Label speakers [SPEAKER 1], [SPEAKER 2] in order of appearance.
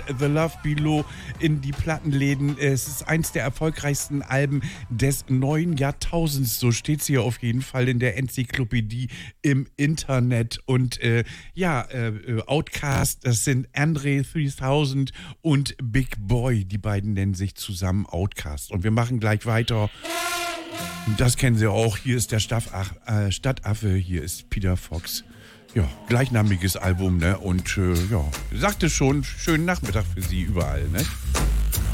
[SPEAKER 1] The Love Below in die Plattenläden. Es ist eins der erfolgreichsten Alben des neuen Jahrtausends. So steht es hier auf jeden Fall in der Enzyklopädie im Internet. Und Outkast, das sind Andre 3000 und Big Boy. Die beiden nennen sich zusammen Outkast. Und wir machen gleich weiter. Das kennen Sie auch. Hier ist der Stadtaffe, hier ist Peter Fox. Ja, gleichnamiges Album, ne? Und sagte schon, schönen Nachmittag für Sie überall, ne?